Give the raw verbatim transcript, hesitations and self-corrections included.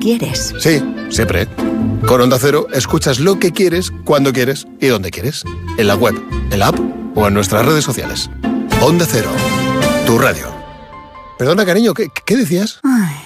quieres. Sí, siempre. Con Onda Cero escuchas lo que quieres, cuando quieres y donde quieres. En la web, en la app o en nuestras redes sociales. Onda Cero, tu radio. Perdona, cariño, ¿qué, qué decías? Ay.